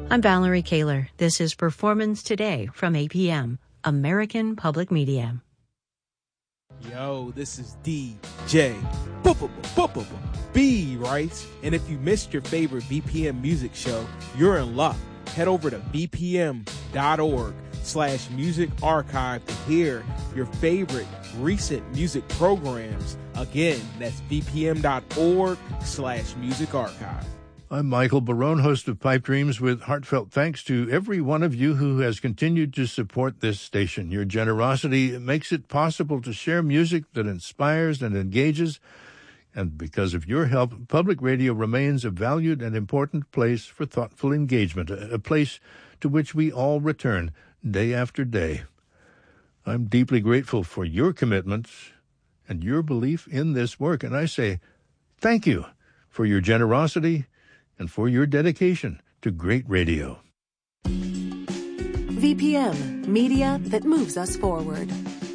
I'm Valerie Kaler. This is Performance Today from APM, American Public Media. Yo, this is DJ B, right? And if you missed your favorite BPM music show, you're in luck. Head over to bpm.org/music archive to hear your favorite recent music programs. Again, that's bpm.org/music archive. I'm Michael Barone, host of Pipe Dreams, with heartfelt thanks to every one of you who has continued to support this station. Your generosity makes it possible to share music that inspires and engages, and because of your help, public radio remains a valued and important place for thoughtful engagement, a place to which we all return day after day. I'm deeply grateful for your commitment and your belief in this work, and I say thank you for your generosity and for your dedication to great radio. VPM, media that moves us forward.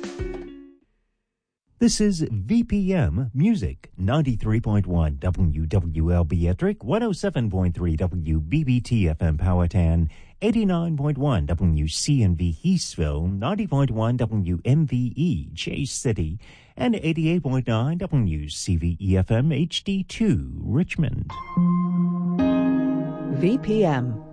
This is VPM Music, 93.1 WWLB Ettrick, 107.3 WBBT FM Powhatan, 89.1 WCNV Heathsville, 90.1 WMVE Chase City, and 88.9 WCVE FM HD2 Richmond. VPM,